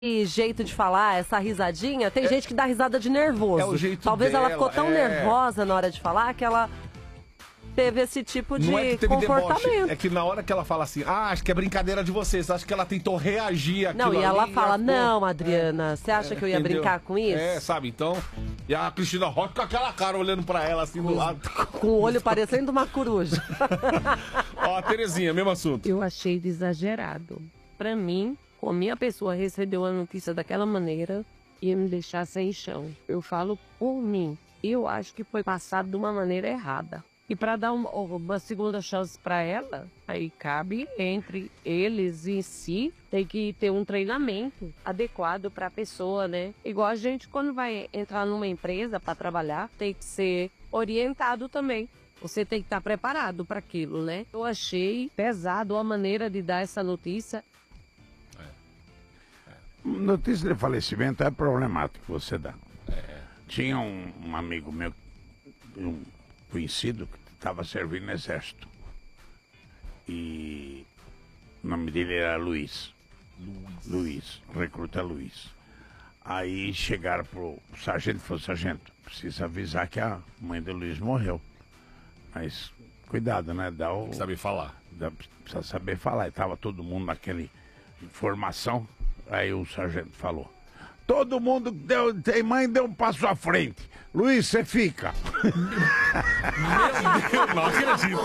E jeito de falar, essa risadinha, tem gente que dá risada de nervoso. É o jeito Talvez dela, ela ficou tão nervosa na hora de falar que ela teve esse tipo de não é que teve comportamento. deboche, é que na hora que ela fala assim, acho que é brincadeira de vocês, acho que ela tentou reagir àquilo. Não, e ela ali, fala, ficou... não, Adriana, você acha que eu ia entendeu? brincar com isso? É, sabe, então... E a Cristina Rocha com aquela cara olhando pra ela assim do lado. Com o olho parecendo uma coruja. Ó, a Terezinha, mesmo assunto. Eu achei exagerado. Pra mim, como a pessoa recebeu a notícia daquela maneira, ia me deixar sem chão. Eu falo por mim. Eu acho que foi passado de uma maneira errada. E para dar uma segunda chance para ela, aí cabe entre eles em si, tem que ter um treinamento adequado para a pessoa, né? Igual a gente, quando vai entrar numa empresa para trabalhar, tem que ser orientado também. Você tem que estar preparado para aquilo, né? Eu achei pesado a maneira de dar essa notícia. Notícia de falecimento é problemático você dá. Tinha um amigo meu, um conhecido, que estava servindo no exército. E o nome dele era Luiz. Luiz, recruta Luiz. Aí chegaram pro sargento e falaram, sargento, precisa avisar que a mãe do Luiz morreu. Mas cuidado, né? Saber falar. Precisa saber falar. E tava todo mundo naquela informação. Aí o sargento falou, todo mundo tem mãe, deu um passo à frente. Luiz, você fica. Meu Deus, não acredito.